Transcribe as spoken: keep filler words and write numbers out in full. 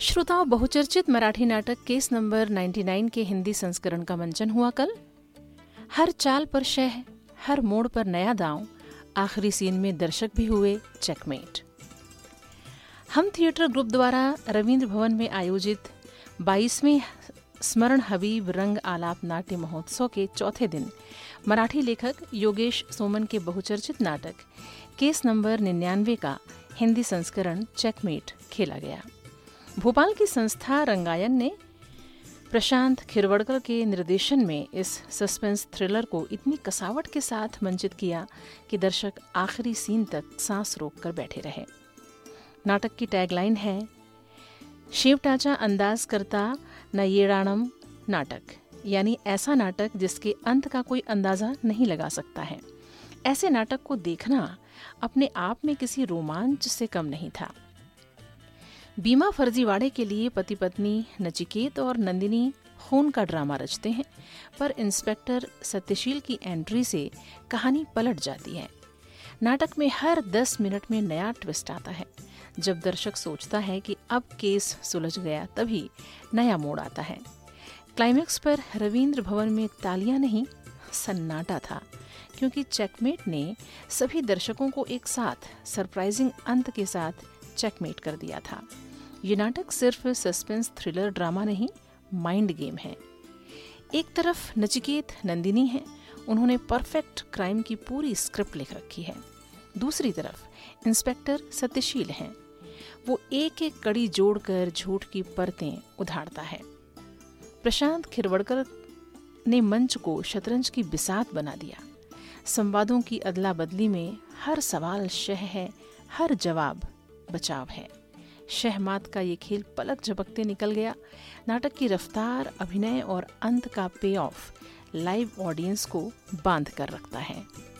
श्रोताओं, बहुचर्चित मराठी नाटक केस नंबर निन्यानवे के हिंदी संस्करण का मंचन हुआ कल। हर चाल पर शह, हर मोड़ पर नया दांव, आखिरी सीन में दर्शक भी हुए चेकमेट। हम थिएटर ग्रुप द्वारा रविंद्र भवन में आयोजित बाईसवें स्मरण हबीब रंग आलाप नाट्य महोत्सव के चौथे दिन मराठी लेखक योगेश सोमन के बहुचर्चित नाटक केस नंबर निन्यानवे का हिंदी संस्करण चेकमेट खेला गया। भोपाल की संस्था रंगायन ने प्रशांत खिरवड़कर के निर्देशन में इस सस्पेंस थ्रिलर को इतनी कसावट के साथ मंचित किया कि दर्शक आखिरी सीन तक सांस रोककर बैठे रहे। नाटक की टैगलाइन है, शेवटाचा अंदाज करता न येड़ाणम नाटक, यानी ऐसा नाटक जिसके अंत का कोई अंदाजा नहीं लगा सकता है। ऐसे नाटक को देखना अपने आप में किसी रोमांच से कम नहीं था। बीमा फर्जीवाड़े के लिए पति पत्नी नचिकेत और नंदिनी खून का ड्रामा रचते हैं, पर इंस्पेक्टर सत्यशील की एंट्री से कहानी पलट जाती है। नाटक में हर दस मिनट में नया ट्विस्ट आता है। जब दर्शक सोचता है कि अब केस सुलझ गया, तभी नया मोड़ आता है। क्लाइमेक्स पर रविंद्र भवन में तालियां नहीं, सन्नाटा था, क्योंकि चेकमेट ने सभी दर्शकों को एक साथ सरप्राइजिंग अंत के साथ चेकमेट कर दिया था। ये नाटक सिर्फ सस्पेंस थ्रिलर ड्रामा नहीं, माइंड गेम है। एक तरफ नचिकेत नंदिनी है, उन्होंने परफेक्ट क्राइम की पूरी स्क्रिप्ट लिख रखी है। दूसरी तरफ इंस्पेक्टर सत्यशील हैं, वो एक एक कड़ी जोड़कर झूठ की परतें उधारता है। प्रशांत खिरवड़कर ने मंच को शतरंज की बिसात बना दिया। संवादों की अदला बदली में हर सवाल शह है, हर जवाब बचाव है। शहमात का ये खेल पलक झपकते निकल गया। नाटक की रफ्तार, अभिनय और अंत का पे ऑफ लाइव ऑडियंस को बांध कर रखता है।